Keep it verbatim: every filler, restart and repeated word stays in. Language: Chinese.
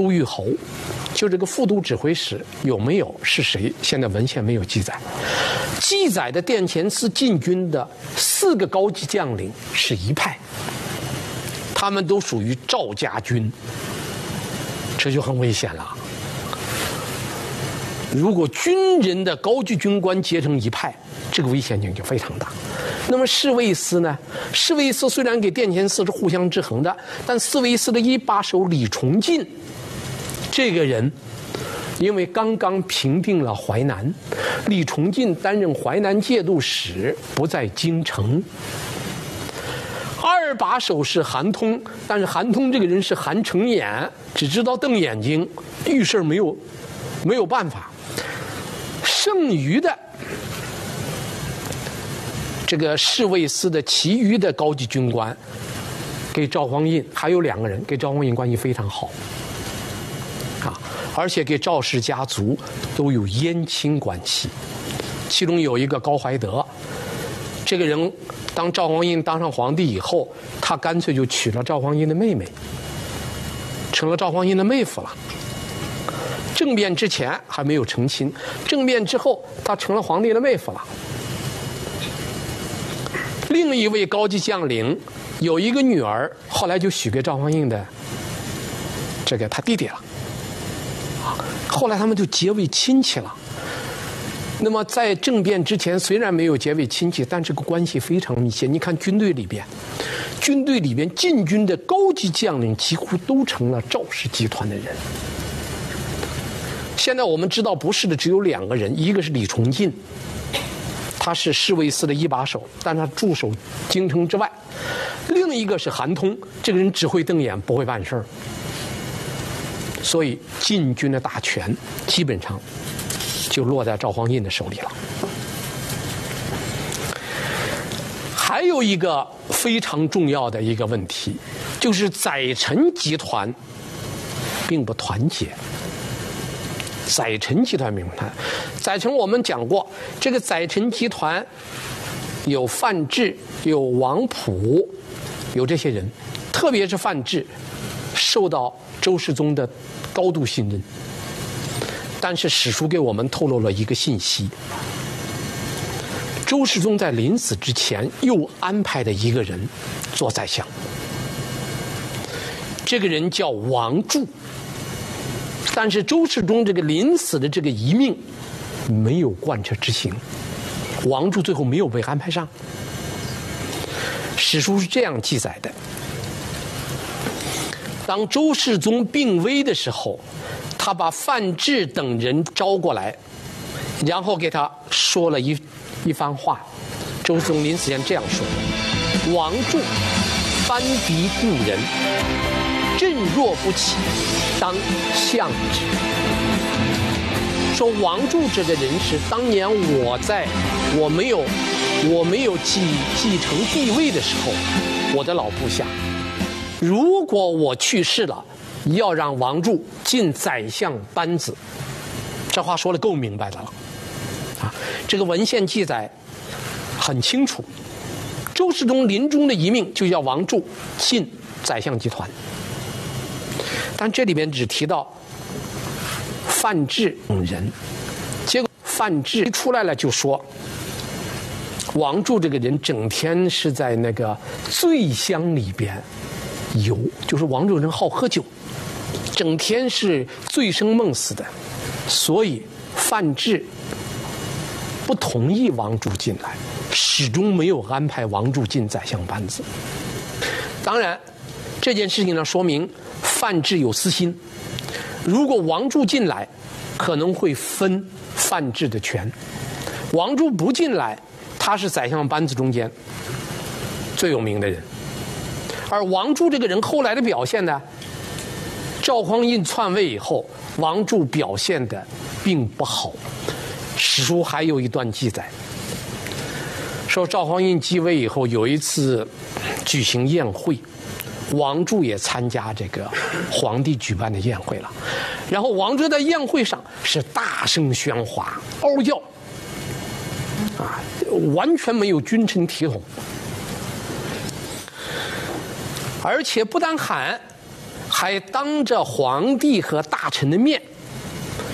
都虞侯，就这个副都指挥使有没有是谁？现在文献没有记载。记载的殿前司禁军的四个高级将领是一派，他们都属于赵家军，这就很危险了。如果军人的高级军官结成一派，这个危险性就非常大。那么侍卫司呢？侍卫司虽然给殿前司是互相制衡的，但侍卫司的一把手李崇进这个人，因为刚刚平定了淮南，李崇进担任淮南节度使，不在京城。二把手是韩通，但是韩通这个人是韩成眼，只知道瞪眼睛，遇事没有没有办法。剩余的这个侍卫司的其余的高级军官，给赵匡胤还有两个人给赵匡胤关系非常好，啊，而且给赵氏家族都有姻亲关系。其中有一个高怀德，这个人当赵匡胤当上皇帝以后，他干脆就娶了赵匡胤的妹妹，成了赵匡胤的妹夫了。政变之前还没有成亲，政变之后他成了皇帝的妹夫了。另一位高级将领有一个女儿，后来就许给赵匡胤的这个他弟弟了，后来他们就结为亲戚了。那么在政变之前虽然没有结为亲戚，但这个关系非常密切。你看军队里边军队里边禁军的高级将领几乎都成了赵氏集团的人。现在我们知道不是的只有两个人，一个是李崇进，他是侍卫司的一把手，但他驻守京城之外；另一个是韩通，这个人只会瞪眼不会办事儿。所以禁军的大权基本上就落在赵匡胤的手里了。还有一个非常重要的一个问题，就是宰臣集团并不团结。宰臣集团并不团结，宰臣我们讲过，这个宰臣集团有范质，有王溥，有这些人，特别是范质受到周世宗的高度信任。但是史书给我们透露了一个信息，周世宗在临死之前又安排的一个人做宰相，这个人叫王柱。但是周世宗这个临死的这个遗命没有贯彻执行，王柱最后没有被安排上。史书是这样记载的：当周世宗病危的时候，他把范质等人招过来，然后给他说了一一番话。周世宗临死前这样说：王柱藩敌故人，朕若不起，当相之。说王柱这个人是当年我在我没有我没有继继承帝位的时候，我的老部下。如果我去世了，要让王柱进宰相班子。这话说得够明白的了，啊，这个文献记载很清楚。周世宗临终的遗命就叫王柱进宰相集团。但这里边只提到范质等人，结果范质一出来了就说，王柱这个人整天是在那个醉乡里边游，就是王柱人好喝酒，整天是醉生梦死的，所以范质不同意王柱进来，始终没有安排王柱进宰相班子。当然这件事情呢，说明范质有私心，如果王柱进来可能会分范质的权，王柱不进来，他是宰相班子中间最有名的人。而王柱这个人后来的表现呢，赵匡胤篡位以后，王柱表现的并不好。史书还有一段记载，说赵匡胤继位以后有一次举行宴会，王柱也参加这个皇帝举办的宴会了，然后王柱在宴会上是大声喧哗嗷叫啊，完全没有君臣体统，而且不但喊， 还当着皇帝和大臣的面